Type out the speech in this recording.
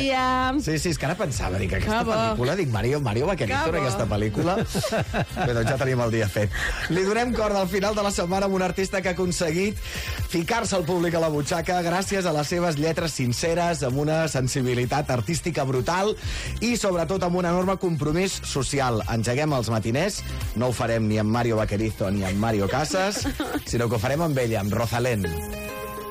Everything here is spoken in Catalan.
dia. Sí, és que ara pensava, dic, aquesta pel·lícula, dic, Mario Vaquerizo en aquesta pel·lícula. Bé, doncs ja tenim el dia fet. Li donem corda al final de la setmana amb un artista que ha aconseguit ficar-se al públic a la butxaca gràcies a les seves lletres sinceres, amb una sensibilitat artística brutal i, sobretot, amb un enorme compromís social. Engeguem els matiners, no ho farem ni amb Mario Vaquerizo ni amb Mario Casas, sinó que ho farem amb ella, amb Rosalén.